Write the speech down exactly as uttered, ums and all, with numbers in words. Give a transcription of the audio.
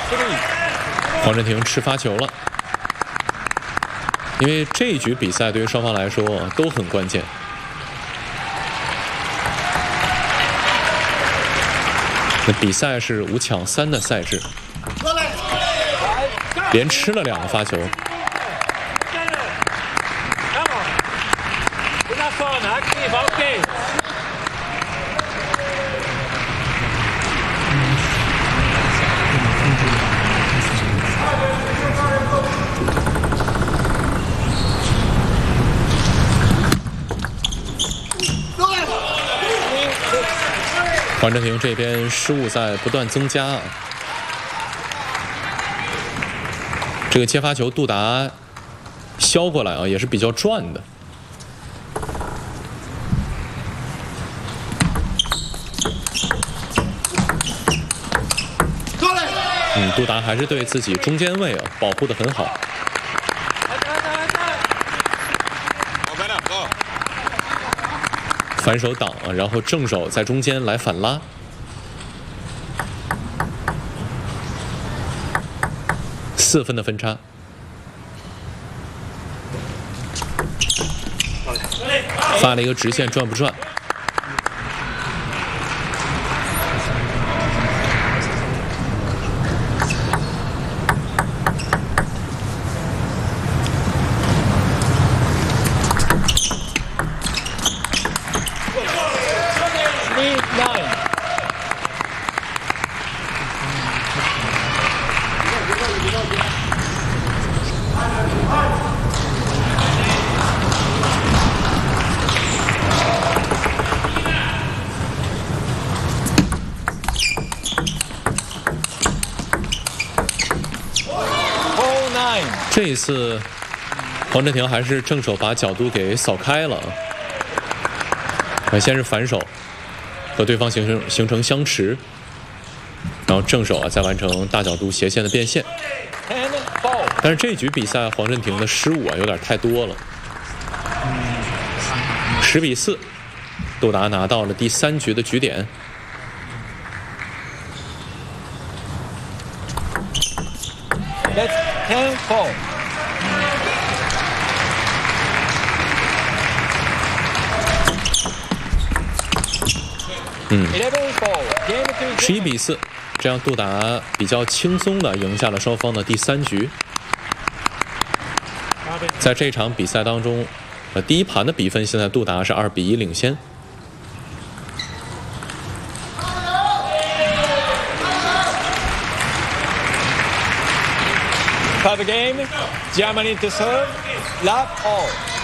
黄镇廷吃发球了，因为这一局比赛对于双方来说都很关键。那比赛是五抢三的赛制，连吃了两个发球。黄镇廷这边失误在不断增加啊，这个接发球杜达削过来啊，也是比较转的。嗯，杜达还是对自己中间位啊保护得很好。反手挡，然后正手在中间来反拉，四分的分差。发了一个直线，转不转？这一次，黄镇廷还是正手把角度给扫开了。先是反手和对方形成形成相持，然后正手啊再完成大角度斜线的变线。但是这局比赛黄镇廷的失误啊有点太多了。十比四，杜达拿到了第三局的局点。 Let's ten four. 嗯，十一比四，这样杜达比较轻松地赢下了双方的第三局。在这场比赛当中，呃，第一盘的比分现在杜达是二比一领先。 For the game, Germany to serve, love all.